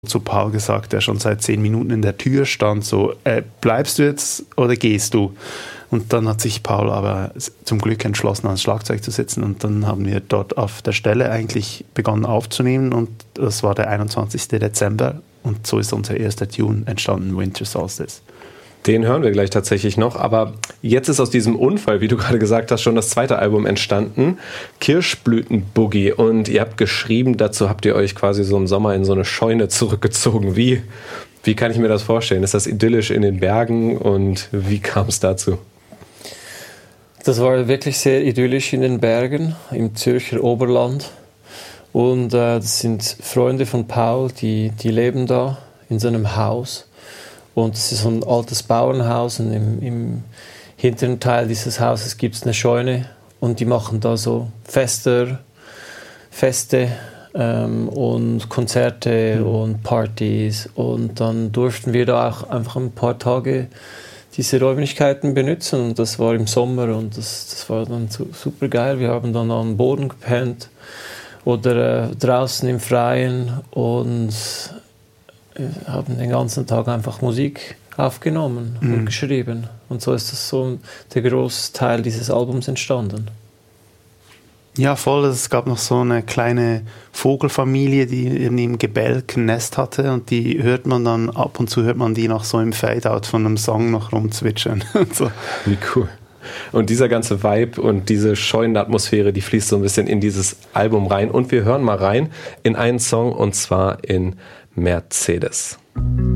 zu Paul gesagt, der schon seit 10 Minuten in der Tür stand, so, bleibst du jetzt oder gehst du? Und dann hat sich Paul aber zum Glück entschlossen, ans Schlagzeug zu sitzen, und dann haben wir dort auf der Stelle eigentlich begonnen aufzunehmen, und das war der 21. Dezember, und so ist unser erster Tune entstanden, Winter Solstice. Den hören wir gleich tatsächlich noch, aber jetzt ist aus diesem Unfall, wie du gerade gesagt hast, schon das zweite Album entstanden, Kirschblütenboogie, und ihr habt geschrieben, dazu habt ihr euch quasi so im Sommer in so eine Scheune zurückgezogen. Wie kann ich mir das vorstellen? Ist das idyllisch in den Bergen, und wie kam es dazu? Das war wirklich sehr idyllisch in den Bergen, im Zürcher Oberland, und das sind Freunde von Paul, die leben da in so einem Haus. Und es ist so ein altes Bauernhaus, und im hinteren Teil dieses Hauses gibt es eine Scheune, und die machen da so Feste und Konzerte und Partys, und dann durften wir da auch einfach ein paar Tage diese Räumlichkeiten benutzen, und das war im Sommer, und das war dann super geil. Wir haben dann am Boden gepennt oder draußen im Freien und haben den ganzen Tag einfach Musik aufgenommen und geschrieben. Und so ist das so der große Teil dieses Albums entstanden. Ja, voll. Es gab noch so eine kleine Vogelfamilie, die irgendwie im Gebälk ein Nest hatte, und die hört man dann, ab und zu hört man die noch so im Fade-Out von einem Song noch rumzwitschern. So. Wie cool. Und dieser ganze Vibe und diese scheunende Atmosphäre, die fließt so ein bisschen in dieses Album rein. Und wir hören mal rein in einen Song, und zwar in Mercedes.